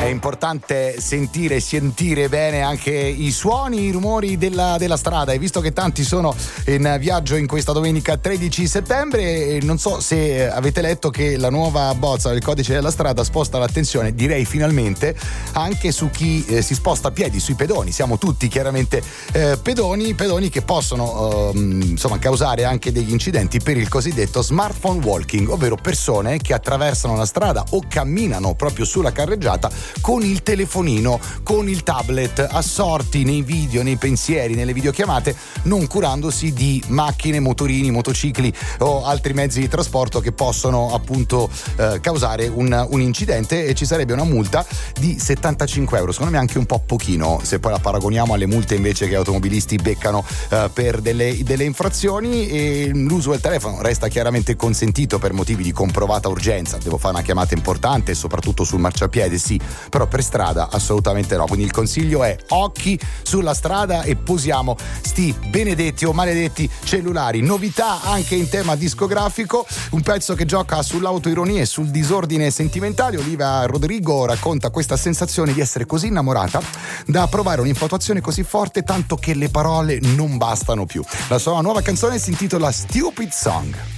È importante sentire bene anche i suoni, i rumori della strada, e visto che tanti sono in viaggio in questa domenica 13 settembre, non so se avete letto che la nuova bozza del codice della strada sposta l'attenzione, direi finalmente, anche su chi si sposta a piedi, sui pedoni. Siamo tutti chiaramente pedoni che possono insomma causare anche degli incidenti per il cosiddetto smartphone walking, ovvero persone che attraversano la strada o camminano proprio sulla carreggiata con il telefonino, con il tablet, assorti nei video, nei pensieri, nelle videochiamate, non curandosi di macchine, motorini, motocicli o altri mezzi di trasporto che possono appunto causare un incidente, e ci sarebbe una multa di 75 euro. Secondo me anche un po' pochino, se poi la paragoniamo alle multe invece che gli automobilisti beccano per delle infrazioni. E l'uso del telefono resta chiaramente consentito per motivi di comprovata urgenza. Devo fare una chiamata importante, soprattutto sul marciapiede, sì, però per strada assolutamente no. Quindi il consiglio è occhi sulla strada e posiamo sti benedetti o maledetti cellulari. Novità anche in tema discografico, un pezzo che gioca sull'autoironia e sul disordine sentimentale. Olivia Rodrigo racconta questa sensazione di essere così innamorata da provare un'infatuazione così forte tanto che le parole non bastano più. La sua nuova canzone si intitola Stupid Song.